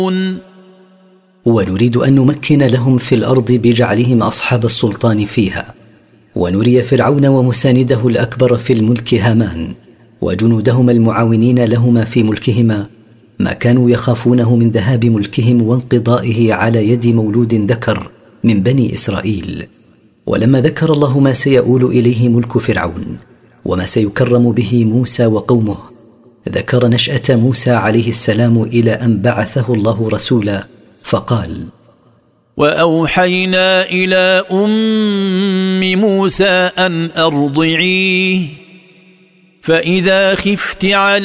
ونريد أن نمكن لهم في الأرض بجعلهم أصحاب السلطان فيها، ونري فرعون ومسانده الأكبر في الملك هامان وجنودهما المعاونين لهما في ملكهما ما كانوا يخافونه من ذهاب ملكهم وانقضائه على يد مولود ذكر من بني إسرائيل. ولما ذكر الله ما سيؤول إليه ملك فرعون وما سيكرم به موسى وقومه، ذكر نشأة موسى عليه السلام إلى أن بعثه الله رسولا فقال: وأوحينا إلى أم موسى أن أرضعيه فإذا خفت عليه